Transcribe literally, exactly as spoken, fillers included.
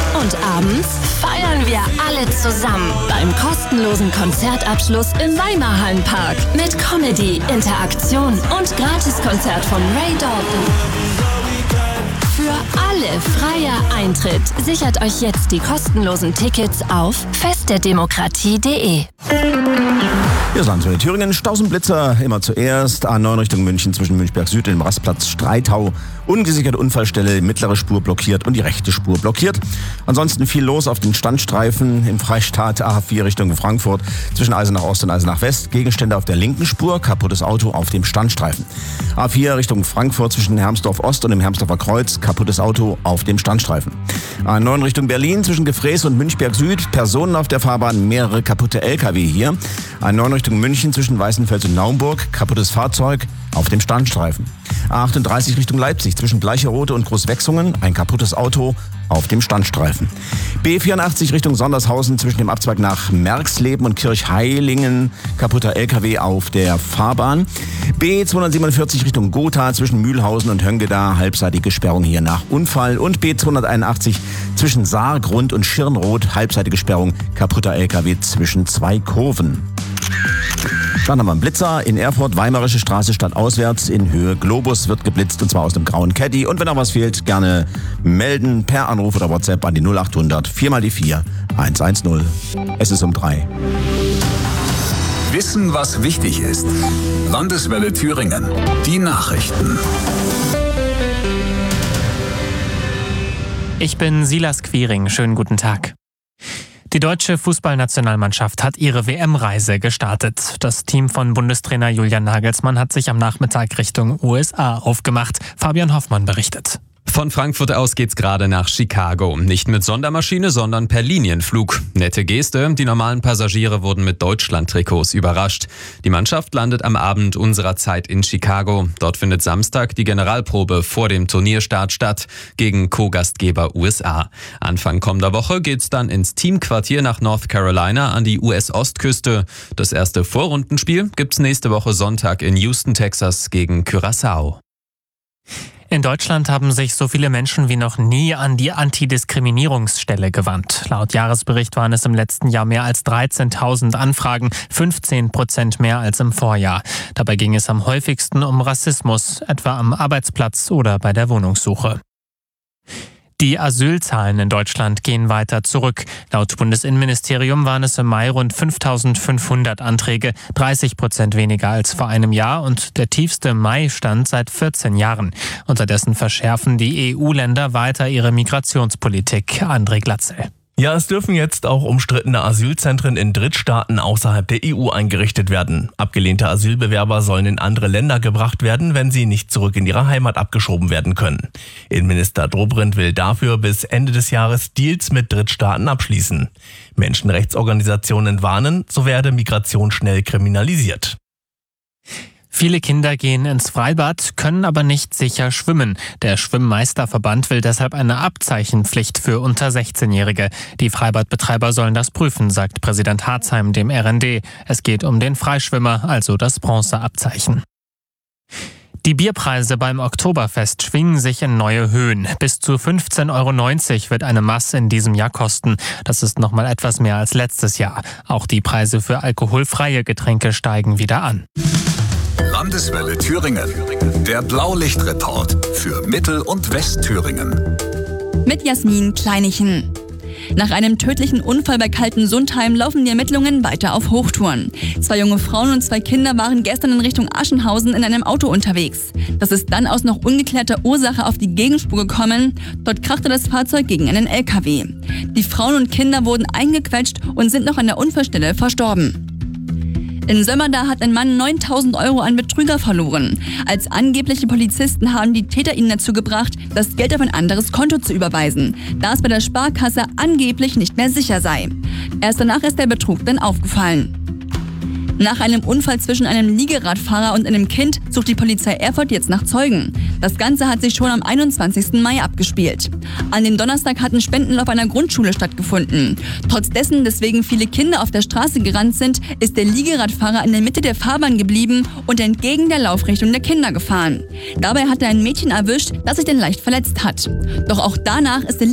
Und abends feiern wir alle zusammen beim kostenlosen Konzertabschluss im Weimarhallenpark mit Comedy, Interaktion und Gratiskonzert von Ray Dalton. Für alle freier Eintritt. Sichert euch jetzt die kostenlosen Tickets auf fest der demokratie punkt de. Hier sind wir in Thüringen. Stausenblitzer immer zuerst. A neun Richtung München zwischen Münchberg Süd und dem Rastplatz Streitau. Ungesicherte Unfallstelle, mittlere Spur blockiert und die rechte Spur blockiert. Ansonsten viel los auf den Standstreifen im Freistaat A vier Richtung Frankfurt zwischen Eisenach Ost und Eisenach West. Gegenstände auf der linken Spur, kaputtes Auto auf dem Standstreifen. A vier Richtung Frankfurt zwischen Hermsdorf Ost und dem Hermsdorfer Kreuz, kaputtes Auto auf dem Standstreifen. A neun Richtung Berlin zwischen Gefrees und Münchberg Süd, Personen auf der Fahrbahn, mehrere kaputte L K W hier. A neun Richtung München zwischen Weißenfels und Naumburg, kaputtes Fahrzeug auf dem Standstreifen. A achtunddreißig Richtung Leipzig zwischen Bleicherode und Großwechsungen, ein kaputtes Auto auf dem Standstreifen. B vierundachtzig Richtung Sondershausen zwischen dem Abzweig nach Merxleben und Kirchheilingen, kaputter L K W auf der Fahrbahn. B zweihundertsiebenundvierzig Richtung Gotha zwischen Mühlhausen und Höngeda, halbseitige Sperrung hier nach Unfall. Und B zweihunderteinundachtzig zwischen Saargrund und Schirnroth, halbseitige Sperrung, kaputter L K W zwischen zwei Kurven. Dann haben wir einen Blitzer in Erfurt, Weimarische Straße stadtauswärts in Höhe Globus wird geblitzt und zwar aus dem grauen Caddy. Und wenn noch was fehlt, gerne melden per Anruf oder WhatsApp an die null achthundert vier mal die vier eins eins null. Es ist um drei. Wissen, was wichtig ist. Landeswelle Thüringen. Die Nachrichten. Ich bin Silas Quiring. Schönen guten Tag. Die deutsche Fußballnationalmannschaft hat ihre W M-Reise gestartet. Das Team von Bundestrainer Julian Nagelsmann hat sich am Nachmittag Richtung U S A aufgemacht. Fabian Hoffmann berichtet. Von Frankfurt aus geht's gerade nach Chicago. Nicht mit Sondermaschine, sondern per Linienflug. Nette Geste, die normalen Passagiere wurden mit Deutschland-Trikots überrascht. Die Mannschaft landet am Abend unserer Zeit in Chicago. Dort findet Samstag die Generalprobe vor dem Turnierstart statt gegen Co-Gastgeber U S A. Anfang kommender Woche geht's dann ins Teamquartier nach North Carolina an die U S-Ostküste. Das erste Vorrundenspiel gibt's nächste Woche Sonntag in Houston, Texas gegen Curaçao. In Deutschland haben sich so viele Menschen wie noch nie an die Antidiskriminierungsstelle gewandt. Laut Jahresbericht waren es im letzten Jahr mehr als dreizehntausend Anfragen, fünfzehn Prozent mehr als im Vorjahr. Dabei ging es am häufigsten um Rassismus, etwa am Arbeitsplatz oder bei der Wohnungssuche. Die Asylzahlen in Deutschland gehen weiter zurück. Laut Bundesinnenministerium waren es im Mai rund fünftausendfünfhundert Anträge, dreißig Prozent weniger als vor einem Jahr und der tiefste Mai-Stand seit vierzehn Jahren. Unterdessen verschärfen die E U-Länder weiter ihre Migrationspolitik. André Glatzel. Ja, es dürfen jetzt auch umstrittene Asylzentren in Drittstaaten außerhalb der E U eingerichtet werden. Abgelehnte Asylbewerber sollen in andere Länder gebracht werden, wenn sie nicht zurück in ihre Heimat abgeschoben werden können. Innenminister Dobrindt will dafür bis Ende des Jahres Deals mit Drittstaaten abschließen. Menschenrechtsorganisationen warnen, so werde Migration schnell kriminalisiert. Viele Kinder gehen ins Freibad, können aber nicht sicher schwimmen. Der Schwimmmeisterverband will deshalb eine Abzeichenpflicht für unter sechzehnjährige. Die Freibadbetreiber sollen das prüfen, sagt Präsident Harzheim dem R N D. Es geht um den Freischwimmer, also das Bronzeabzeichen. Die Bierpreise beim Oktoberfest schwingen sich in neue Höhen. Bis zu fünfzehn Euro neunzig wird eine Maß in diesem Jahr kosten. Das ist noch mal etwas mehr als letztes Jahr. Auch die Preise für alkoholfreie Getränke steigen wieder an. Landeswelle Thüringen. Der Blaulichtreport für Mittel- und Westthüringen. Mit Jasmin Kleinichen. Nach einem tödlichen Unfall bei Kaltensundheim laufen die Ermittlungen weiter auf Hochtouren. Zwei junge Frauen und zwei Kinder waren gestern in Richtung Aschenhausen in einem Auto unterwegs. Das ist dann aus noch ungeklärter Ursache auf die Gegenspur gekommen. Dort krachte das Fahrzeug gegen einen L K W. Die Frauen und Kinder wurden eingequetscht und sind noch an der Unfallstelle verstorben. In Sömmerda hat ein Mann neuntausend Euro an Betrüger verloren. Als angebliche Polizisten haben die Täter ihn dazu gebracht, das Geld auf ein anderes Konto zu überweisen, da es bei der Sparkasse angeblich nicht mehr sicher sei. Erst danach ist der Betrug dann aufgefallen. Nach einem Unfall zwischen einem Liegeradfahrer und einem Kind sucht die Polizei Erfurt jetzt nach Zeugen. Das Ganze hat sich schon am einundzwanzigsten Mai abgespielt. An dem Donnerstag hatten Spendenlauf einer Grundschule stattgefunden. Trotz dessen, weswegen viele Kinder auf der Straße gerannt sind, ist der Liegeradfahrer in der Mitte der Fahrbahn geblieben und entgegen der Laufrichtung der Kinder gefahren. Dabei hat er ein Mädchen erwischt, das sich dann leicht verletzt hat. Doch auch danach ist der